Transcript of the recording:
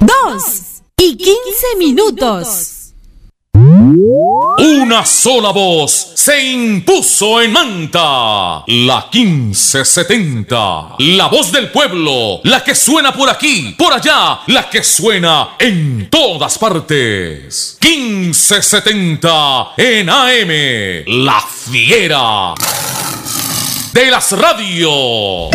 2:15. Una sola voz se impuso en Manta, la 1570, la voz del pueblo, la que suena por aquí, por allá, la que suena en todas partes. 1570 en AM, la fiera de las radios.